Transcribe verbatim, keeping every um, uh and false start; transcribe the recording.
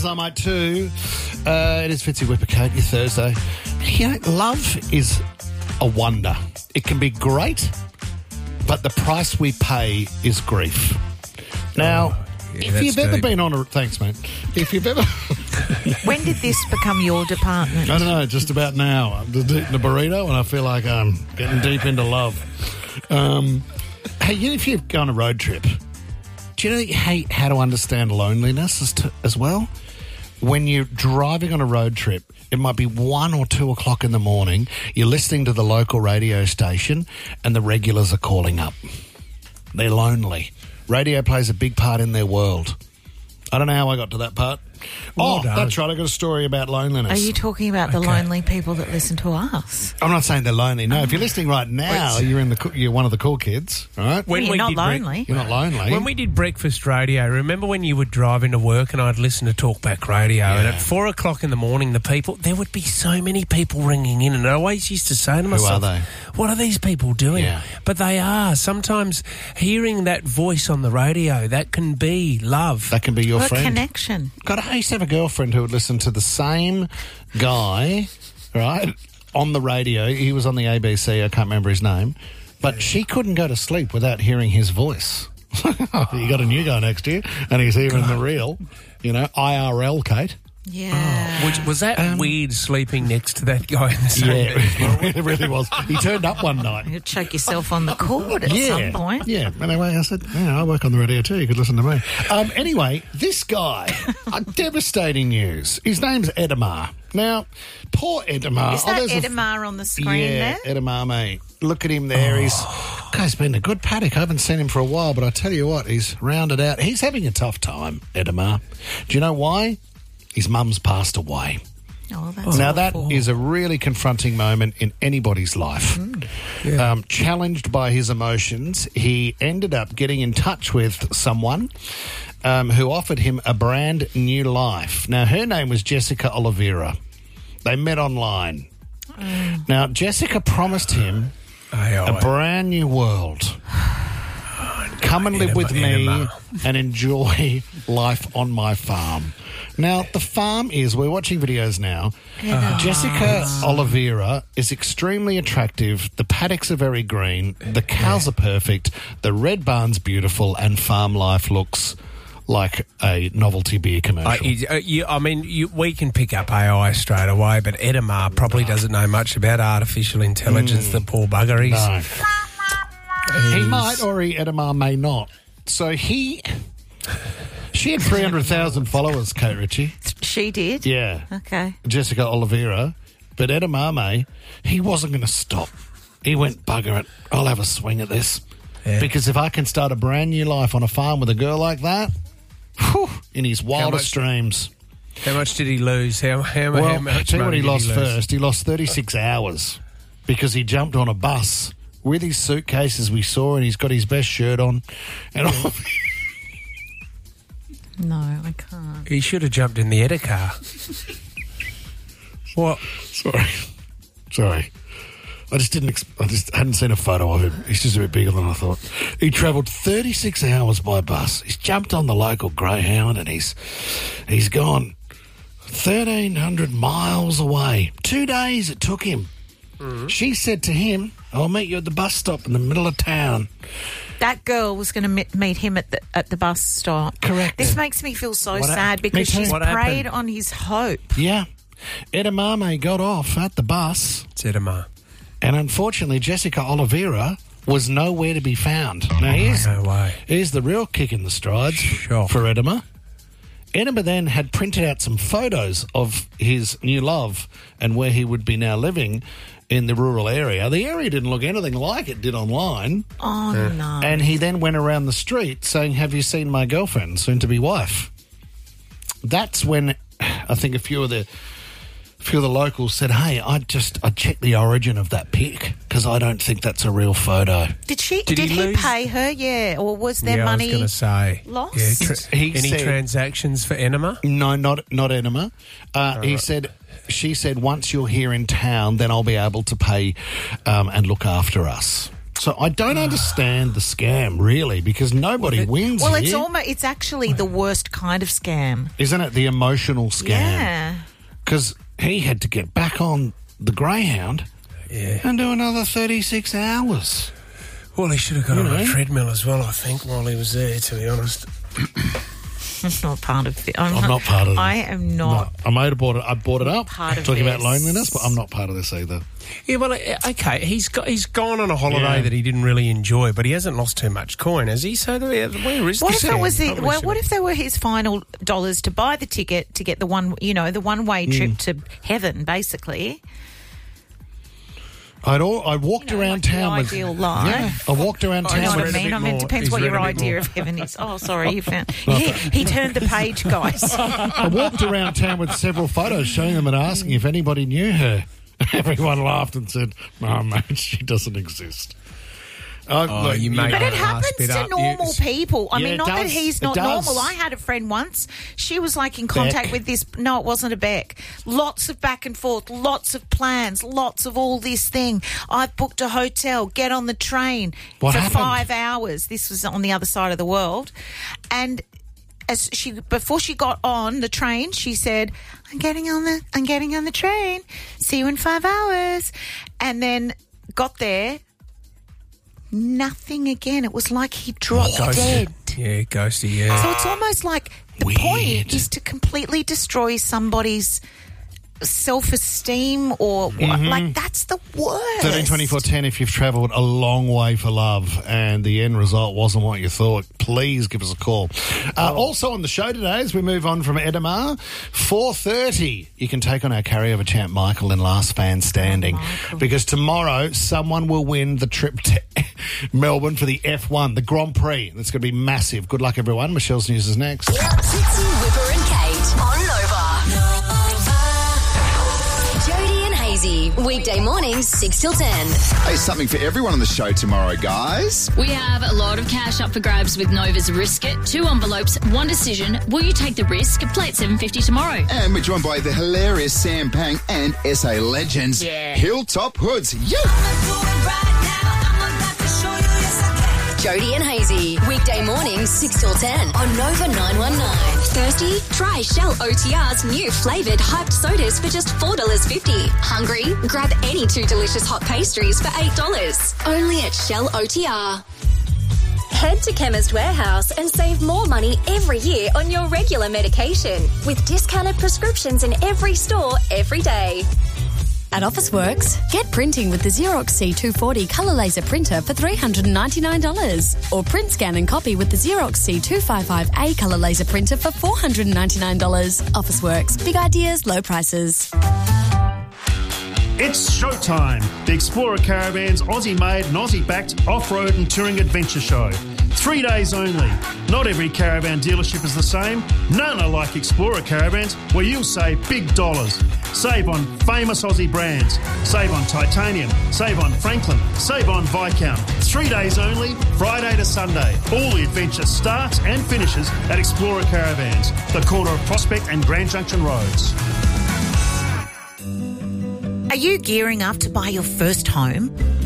I might too. Uh, it is Fitzy Whippercoat, your Thursday. You know, love is a wonder. It can be great, but the price we pay is grief. Now, oh, yeah, if you've ever deep. been on a... Thanks, mate. If you've ever... When did this become your department? I don't know, just about now. I'm just eating a burrito and I feel like I'm getting deep into love. Um, hey, you know, if you go on a road trip, do you know how, how to understand loneliness as, to, as well? When you're driving on a road trip, it might be one or two o'clock in the morning, you're listening to the local radio station and the regulars are calling up. They're lonely. Radio plays a big part in their world. I don't know how I got to that part. Well oh, done. that's right. I got a story about loneliness. Are you talking about the Okay. lonely people that listen to us? I'm not saying they're lonely. No, if you're listening right now, Wait. you're in the co- you're one of the cool kids, all right? When You're we not did break- lonely. You're not lonely. When we did breakfast radio, remember when you would drive into work and I'd listen to Talkback Radio, and Yeah. at four o'clock in the morning, the people, there would be so many people ringing in, and I always used to say to myself, are they? what are these people doing? Yeah. But they are. Sometimes hearing that voice on the radio, that can be love. that can be your What friend. connection? God, I used to have a girlfriend who would listen to the same guy, right, on the radio. He was on the A B C. I can't remember his name. But she couldn't go to sleep without hearing his voice. You got a new guy next to you, and he's hearing the real, you know, I R L, Kate. Yeah. Which, was that Um, weird sleeping next to that guy in the same Yeah, bed? it really was. He turned up one night. You'll choke yourself on the cord at Yeah, some point. yeah. Anyway, I said, yeah, I work on the radio too. You could listen to me. Um, anyway, this guy, uh, devastating news. His name's Edamar. Now, poor Edamar. Is that there's a- Edamar on the screen Yeah, there? Edamar, mate. Look at him there. He's guy's been a good paddock. I haven't seen him for a while, but I tell you what, he's rounded out. He's having a tough time, Edamar. Do you know why? His mum's passed away. Oh, that's Now, that awful. is a really confronting moment in anybody's life. Yeah. Um, challenged by his emotions, he ended up getting in touch with someone um, who offered him a brand new life. Now, her name was Jessica Oliveira. They met online. Now, Jessica promised him Aye, a aye. brand new world. Come and live with me Edamar. and enjoy life on my farm. Now, the farm is, we're watching videos now. Edamar. Jessica Oliveira is extremely attractive. The paddocks are very green. The cows are perfect. The red barn's beautiful. And farm life looks like a novelty beer commercial. Uh, you, uh, you, I mean, you, we can pick up A I straight away, but Edamar probably doesn't know much about artificial intelligence, the poor bugger. He's, no. He he's- might, or he, Edamar may not. So he... She had three hundred thousand followers, Kate Ritchie. She did? Yeah. Okay. Jessica Oliveira. But Edamame, he wasn't going to stop. He went, bugger it, I'll have a swing at this. Yeah. Because if I can start a brand new life on a farm with a girl like that, whew, in his wildest much- dreams. How much did he lose? How, how, Well, how I'll much tell you what money he did lost lose? first. He lost thirty-six hours because he jumped on a bus with his suitcases we saw, and he's got his best shirt on. And all. No, I can't. He should have jumped in the Edda car. What? Sorry. Sorry. I just didn't. Ex- I just hadn't seen a photo of him. He's just a bit bigger than I thought. He travelled thirty-six hours by bus. He's jumped on the local Greyhound, and he's he's gone thirteen hundred miles away. Two days it took him. Mm-hmm. She said to him, "I'll meet you at the bus stop in the middle of town." That girl was going to meet, meet him at the at the bus stop. Correct. This makes me feel so What hap- sad Me because too. she's What preyed happened? on his hope. Yeah, Edamame got off at the bus, It's Edamar. and unfortunately, Jessica Oliveira was nowhere to be found. Now here's No way. Here's the real kick in the strides Sure. for Edamar. Edamar then had printed out some photos of his new love and where he would be now living in the rural area. The area didn't look anything like it did online. Oh, no. And he then went around the street saying, "Have you seen my girlfriend, soon-to-be wife?" That's when I think a few of the a few of the locals said, "Hey, I just I checked the origin of that pic because I don't think that's a real photo." Did she? Did Did, he he, lose- pay her? Yeah, or was there yeah, money? I was going to say. lost? Yeah, tra- He any said- transactions for Enema? No, not not Enema. Uh, he said, she said, once you're here in town, then I'll be able to pay um, and look after us. So I don't understand the scam, really, because nobody Well, it- wins Well, here. it's almost it's actually the worst kind of scam. Isn't it the emotional scam? Yeah. Because he had to get back on the Greyhound Yeah. and do another thirty-six hours. Well, he should have got You on know. a treadmill as well, I think, while he was there, to be honest. I'm not part of it. I'm, I'm not part of it. I am not. No, I might have brought it. I brought it up Part of talking about this. loneliness, but I'm not part of this either. Yeah, well, uh, okay, he's got he's gone on a holiday Yeah. that he didn't really enjoy, but he hasn't lost too much coin, has he? So where where is What this? if it was the, Probably well, should what have- if they were his final dollars to buy the ticket to get the one, you know, the one way trip to heaven, basically? I'd all, I walked You know, around like the town with. ideal life. Yeah, I walked around I You know town what I with. read a mean? bit I mean, it more. depends He's what read your a bit idea more. of heaven is. Oh, sorry, you found. He, he turned the page, guys. I walked around town with several photos showing them and asking if anybody knew her. Everyone laughed and said, "No, mate, she doesn't exist." Uh, Oh, look, you made But it that last happens bit to up. normal You- people. I Yeah, mean, it not that does. he's It not does. normal. I had a friend once. She was like in contact Beck. with this. No, it wasn't a Beck. Lots of back and forth, lots of plans, lots of all this thing. I've booked a hotel, get on the train What for happened? five hours. This was on the other side of the world. And as she before she got on the train, she said, I'm getting on the I'm getting on the train. See you in five hours. And then got there. Nothing again. It was like he dropped dead. Yeah, ghosty, yeah. So it's almost like the Weird. point is to completely destroy somebody's self-esteem or what. Like, that's the worst. thirteen twenty-four ten if you've travelled a long way for love and the end result wasn't what you thought, please give us a call. Uh, also on the show today, as we move on from Edamar, four thirty, you can take on our carryover champ Michael in Last Fan Standing, because tomorrow someone will win the trip to Melbourne for the F one, the Grand Prix. That's going to be massive. Good luck, everyone. Michelle's News is next. Tipsy, Whipper and Kate on Nova. Jody and Hazy, weekday mornings six till ten. Hey, something for everyone on the show tomorrow, guys. We have a lot of cash up for grabs with Nova's Risk It. Two envelopes, one decision. Will you take the risk? Play at seven fifty tomorrow. And we're joined by the hilarious Sam Pang and S A legends, Yeah. Hilltop Hoods. Yeah. Jody and Hazy, weekday mornings six till ten on Nova nine one nine. Thirsty? Try Shell O T R's new flavoured hyped sodas for just four dollars fifty. Hungry? Grab any two delicious hot pastries for eight dollars. Only at Shell O T R. Head to Chemist Warehouse and save more money every year on your regular medication with discounted prescriptions in every store every day. At Officeworks, get printing with the Xerox C two forty colour laser printer for three hundred ninety-nine dollars. Or print, scan and copy with the Xerox C two fifty-five A colour laser printer for four hundred ninety-nine dollars. Officeworks, big ideas, low prices. It's showtime! The Explorer Caravan's Aussie-made and Aussie-backed off-road and touring adventure show. Three days only. Not every caravan dealership is the same. None are like Explorer Caravans, where you'll save big dollars. Save on famous Aussie brands. Save on Titanium. Save on Franklin. Save on Viscount. Three days only, Friday to Sunday. All the adventure starts and finishes at Explorer Caravans, the corner of Prospect and Grand Junction Roads. Are you gearing up to buy your first home?